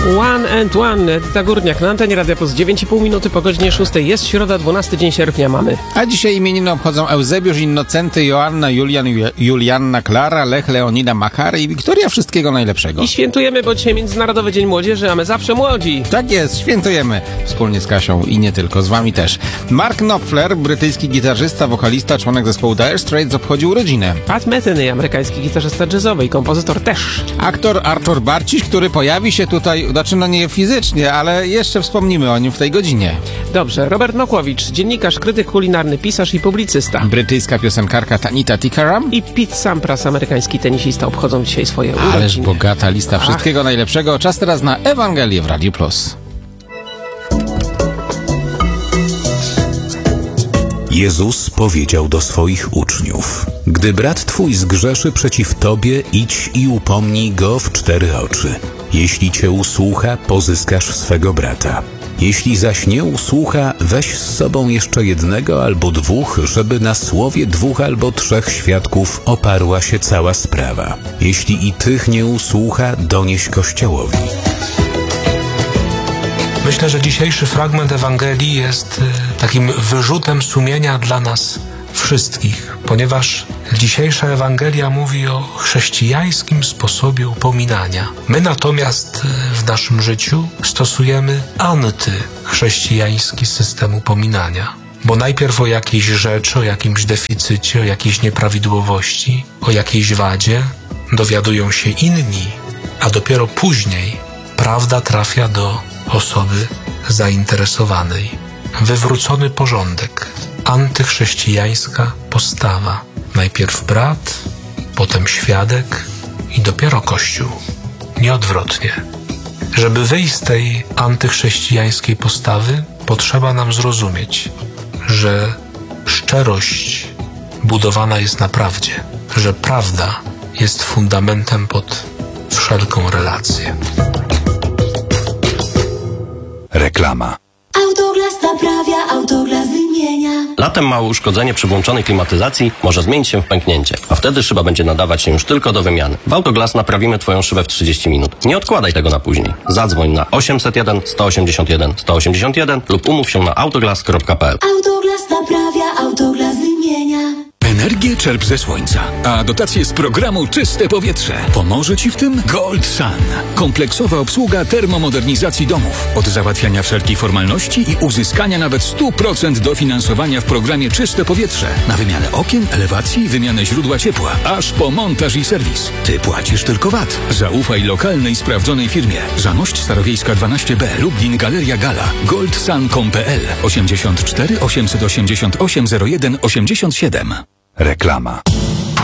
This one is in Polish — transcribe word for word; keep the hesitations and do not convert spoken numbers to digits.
One and One, Edyta Górniak na antenie Radia Plus. dziewięć i pół minuty po godzinie szóstej. Jest środa, dwunasty dzień sierpnia mamy. A dzisiaj imieniny obchodzą Eusebiusz, Innocenty, Joanna, Julian, Julianna, Klara, Lech, Leonida, Makary i Wiktoria. Wszystkiego najlepszego. I świętujemy, bo dzisiaj Międzynarodowy Dzień Młodzieży, a my zawsze młodzi. Tak jest, świętujemy. Wspólnie z Kasią i nie tylko, z wami też. Mark Knopfler, brytyjski gitarzysta, wokalista, członek zespołu Dire Straits, obchodził urodzinę. Pat Metheny, amerykański gitarzysta jazzowy i kompozytor też. Aktor Artur Barciś, który pojawi się tutaj, znaczy no nie fizycznie, ale jeszcze wspomnimy o nim w tej godzinie. Dobrze, Robert Nokłowicz, dziennikarz, krytyk kulinarny, pisarz i publicysta. Brytyjska piosenkarka Tanita Tikaram i Pete Sampras, amerykański tenisista, obchodzą dzisiaj swoje urodziny. Ależ bogata lista wszystkiego Ach. najlepszego. Czas teraz na Ewangelię w Radiu Plus. Jezus powiedział do swoich uczniów: gdy brat twój zgrzeszy przeciw tobie, idź i upomnij go w cztery oczy. Jeśli cię usłucha, pozyskasz swego brata. Jeśli zaś nie usłucha, weź z sobą jeszcze jednego albo dwóch, żeby na słowie dwóch albo trzech świadków oparła się cała sprawa. Jeśli i tych nie usłucha, donieś Kościołowi. Myślę, że dzisiejszy fragment Ewangelii jest takim wyrzutem sumienia dla nas wszystkich, ponieważ dzisiejsza Ewangelia mówi o chrześcijańskim sposobie upominania. My natomiast w naszym życiu stosujemy antychrześcijański system upominania. Bo najpierw o jakiejś rzeczy, o jakimś deficycie, o jakiejś nieprawidłowości, o jakiejś wadzie dowiadują się inni, a dopiero później prawda trafia do osoby zainteresowanej. Wywrócony porządek, antychrześcijańska postawa. Najpierw brat, potem świadek i dopiero Kościół. Nieodwrotnie. Żeby wyjść z tej antychrześcijańskiej postawy, potrzeba nam zrozumieć, że szczerość budowana jest na prawdzie, że prawda jest fundamentem pod wszelką relację. Reklama. Autoglas naprawia, Autoglas wymienia. Latem małe uszkodzenie przy włączonej klimatyzacji może zmienić się w pęknięcie, a wtedy szyba będzie nadawać się już tylko do wymiany. W Autoglas naprawimy twoją szybę w trzydzieści minut. Nie odkładaj tego na później. Zadzwoń na osiemset jeden sto osiemdziesiąt jeden sto osiemdziesiąt jeden lub umów się na autoglas kropka p l. Autoglas naprawia, Autoglas wymienia. Energię czerp ze słońca, a dotacje z programu Czyste Powietrze. Pomoże Ci w tym Gold Sun. Kompleksowa obsługa termomodernizacji domów. Od załatwiania wszelkich formalności i uzyskania nawet sto procent dofinansowania w programie Czyste Powietrze. Na wymianę okien, elewacji, wymianę źródła ciepła, aż po montaż i serwis. Ty płacisz tylko V A T. Zaufaj lokalnej, sprawdzonej firmie. Zamość Starowiejska dwanaście B, Lublin, Galeria Gala. goldsun kropka com kropka p l osiemdziesiąt cztery osiemset osiemdziesiąt osiem zero jeden osiemdziesiąt siedem. Reklama.